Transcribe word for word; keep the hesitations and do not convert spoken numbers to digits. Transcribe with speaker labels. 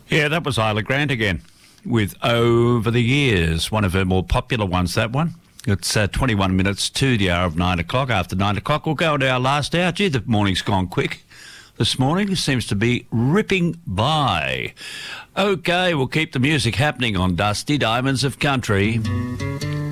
Speaker 1: Yeah, that was Isla Grant again with Over the Years, one of her more popular ones, that one. It's uh, twenty-one minutes to the hour of nine o'clock. After nine o'clock, we'll go to our last hour. Gee, the morning's gone quick. This morning seems to be ripping by. Okay, we'll keep the music happening on Dusty Diamonds of Country.